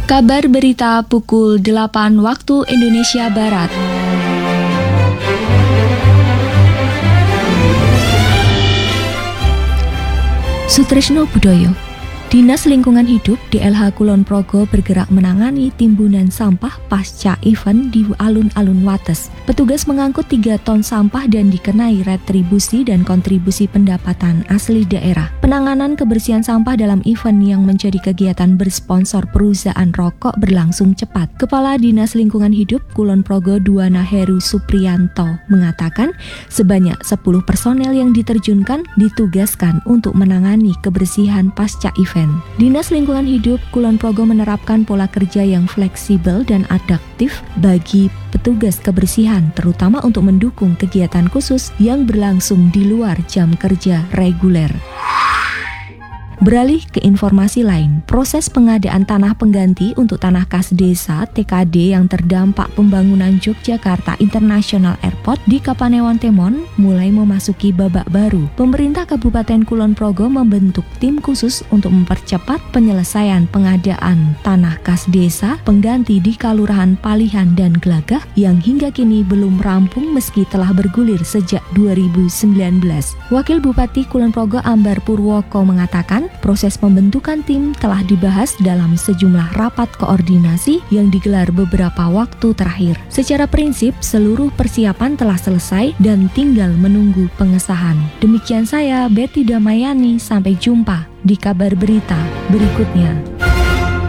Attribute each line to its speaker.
Speaker 1: Kabar berita pukul 8 waktu Indonesia Barat. Sutresno Budoyo. Dinas Lingkungan Hidup DLH Kulon Progo bergerak menangani timbunan sampah pasca event di alun-alun Wates. Petugas mengangkut 3 ton sampah dan dikenai retribusi dan kontribusi pendapatan asli daerah. Penanganan kebersihan sampah dalam event yang menjadi kegiatan bersponsor perusahaan rokok berlangsung cepat. Kepala Dinas Lingkungan Hidup Kulon Progo Duana Heru Supriyanto mengatakan sebanyak 10 personel yang diterjunkan ditugaskan untuk menangani kebersihan pasca event. Dinas Lingkungan Hidup Kulon Progo menerapkan pola kerja yang fleksibel dan adaptif bagi petugas kebersihan, terutama untuk mendukung kegiatan khusus yang berlangsung di luar jam kerja reguler. Beralih ke informasi lain, proses pengadaan tanah pengganti untuk tanah kas desa TKD yang terdampak pembangunan Yogyakarta International Airport di Kapanewon Temon mulai memasuki babak baru. Pemerintah Kabupaten Kulon Progo membentuk tim khusus untuk mempercepat penyelesaian pengadaan tanah kas desa pengganti di Kalurahan Palihan dan Glagah yang hingga kini belum rampung meski telah bergulir sejak 2019. Wakil Bupati Kulon Progo Ambar Purwoko mengatakan proses pembentukan tim telah dibahas dalam sejumlah rapat koordinasi yang digelar beberapa waktu terakhir. Secara prinsip, seluruh persiapan telah selesai dan tinggal menunggu pengesahan. Demikian saya, Betty Damayani. Sampai jumpa di kabar berita berikutnya.